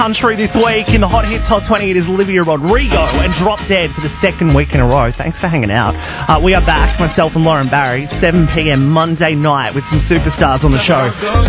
Country this week in the Hot Hits Hot 20, it is Olivia Rodrigo and Drop Dead for the second week in a row. Thanks for hanging out. We are back, myself and Lauren Barry, 7 p.m. Monday night with some superstars on the show.